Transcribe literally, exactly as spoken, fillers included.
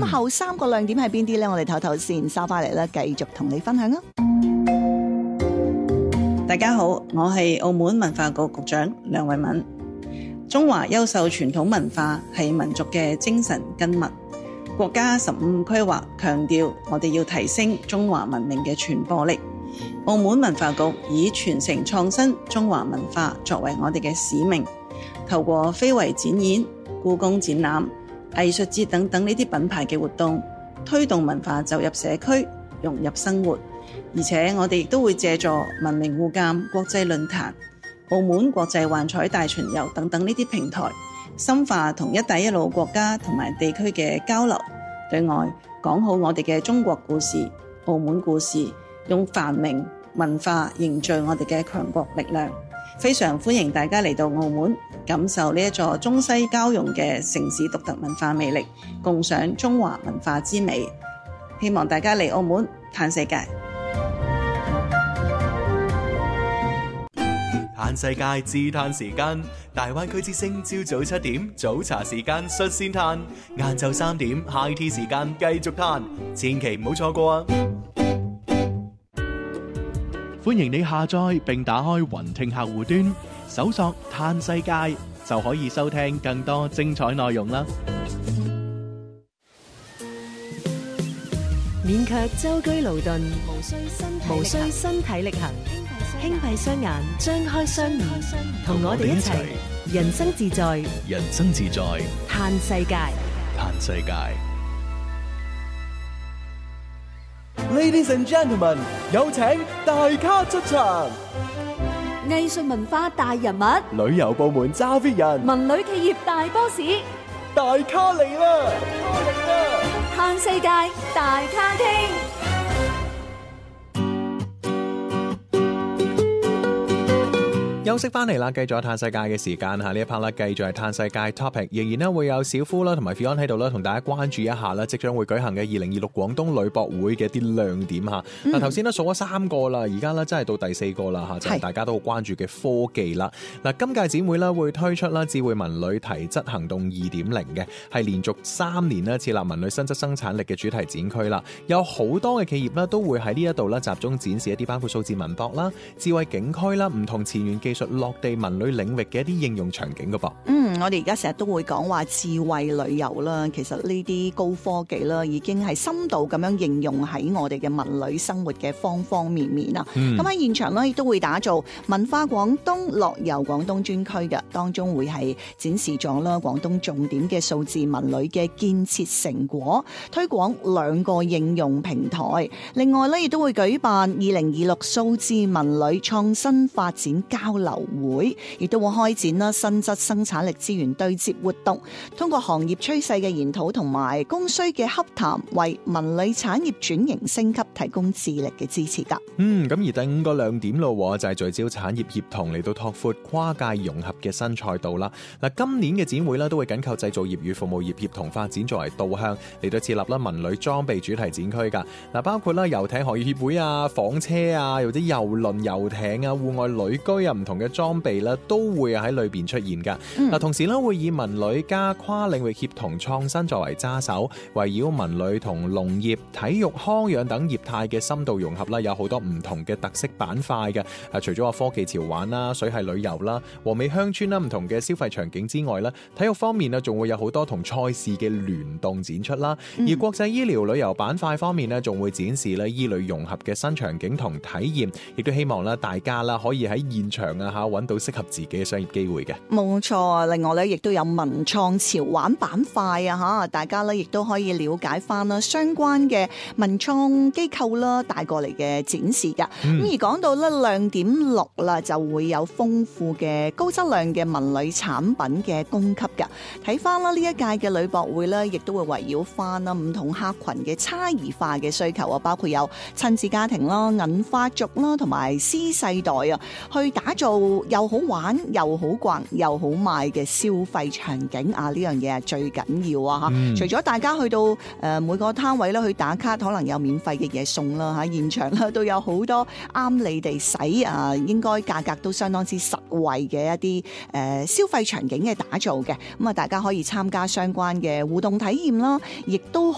後三個亮點係邊啲呢？我哋唞唞先，收翻嚟啦，繼續同你分享啊！ 大家好，我係澳門文化局局長梁慧敏。中華優秀傳統文化係民族嘅精神根脈。國家十五規劃強調，我哋要提升中華文明嘅傳播力。澳門文化局以傳承創新中華文化作為我哋嘅使命，透過非遺展演、故宮展覽、藝術節等等呢啲品牌嘅活動，推動文化走入社區，融入生活。而且我哋亦都會借助文明互鑒國際論壇、澳門國際幻彩大巡遊等等呢啲平台，深化同一帶一路國家同埋地區嘅交流，對外講好我哋嘅中國故事、澳門故事，用繁榮文化凝聚我哋嘅強國力量。非常歡迎大家嚟到澳門，感受呢一座中西交融嘅城市獨特文化魅力，共賞中華文化之美。希望大家嚟澳門嘆世界。 嘆世界自嘆時間，大灣區之聲朝早七點早茶時間率先嘆，晏晝三點 high tea 時間繼續嘆，千祈唔好錯過啊！ 歡迎你下載並打開雲聽客戶端，搜索嘆世界就可以收聽更多精彩內容啦！ 勉強舟車勞頓，無需身體力行，輕閉雙眼，張開雙耳，同我哋一齊人生自在， 人生自在， 嘆世界， 嘆世界。 Ladies and gentlemen， 有請大咖出場。 藝術文化大人物， 旅遊部門揸 fit 人， 文旅企業大 boss， 大咖嚟啦！ 嘆世界大咖傾。 休息翻嚟啦，繼續嘆世界嘅時間吓，呢一 part 啦，繼續係嘆世界 topic， 仍然咧會有小夫啦同埋 Fion 喺度啦，同大家關注一下啦，即將會舉行嘅二零二六廣東旅博會嘅一啲亮點吓。嗱、嗯，頭先咧數咗三個啦，而家咧真係到第四個啦吓，就係、是、大家都好關注嘅科技啦。嗱，今屆展會咧會推出啦智慧文旅提質行動二點零嘅，係連續三年咧設立文旅新質生產力嘅主題展區啦。有好多嘅企業咧都會喺呢一度咧集中展示一啲包括數字文博啦、智慧景區啦、唔同前沿技術落地文旅領域嘅一啲應用場景噶噃。 嗯，我哋而家成日都會講話智慧旅遊啦，其實呢啲高科技啦，已經係深度咁樣應用喺我哋嘅文旅生活嘅方方面面啦。咁喺、嗯、現場呢，亦都會打造文化廣東、樂遊廣東專區嘅，當中會係展示咗啦廣東重點嘅數字文旅嘅建設成果，推廣兩個應用平台。另外呢，亦都會舉辦二零二六數字文旅創新發展交流會，亦都會開展啦新質生產力資源對接活動，通過行業趨勢嘅研討同埋供需嘅洽談，為文旅產業轉型升級提供智力嘅支持噶。 嗯，咁而第五個亮點咯，就係聚焦產業協同嚟到拓闊跨界融合嘅新賽道啦。嗱，今年嘅展會咧都會緊扣製造業與服務業協同發展作為導向，嚟到設立啦文旅裝備主題展區噶。嗱，包括啦遊艇行業協會啊、房車啊，或者郵輪、遊艇啊、戶外旅居啊，唔同嘅裝備啦，都會喺裏邊出現噶。嗱、嗯，同時咧會以文旅加跨領域協同創新作為揸手，圍繞文旅同農業、體育、康養等業態嘅深度融合啦，有好多唔同嘅特色板塊嘅。啊，除咗話科技潮玩啦、水系旅遊啦、和美鄉村啦，唔同嘅消費場景之外咧，體育方面啊，仲會有好多同賽事嘅聯動展出啦。嗯、而國際醫療旅遊板塊方面咧，仲會展示咧醫旅融合嘅新場景同體驗，亦都希望咧大家啦可以喺現場啊吓揾到適合自己嘅商業機會嘅。冇錯， 另外咧亦都有文創潮玩板塊啊吓，大家咧亦都可以了解翻啦相關嘅文創機構啦帶過嚟嘅展示噶。咁、嗯、而講到咧亮點六啦，就會有豐富嘅高質量嘅文旅產品嘅供給噶。睇翻啦呢一屆嘅旅博會咧，亦都會圍繞翻啦唔同客群嘅差異化嘅需求啊，包括有親子家庭啦、銀髮族啦同埋 C 世代啊，去打造又好玩又好逛又好賣嘅消費場景啊！呢樣嘢係最緊要啊！吓、嗯，除咗大家去到誒、呃、每個攤位咧去打卡，可能有免費嘅嘢送啦吓，現場咧都有好多啱你哋使啊，應該價格都相當之實惠嘅一啲誒、呃、消費場景嘅打造嘅，咁啊大家可以參加相關嘅互動體驗啦，亦都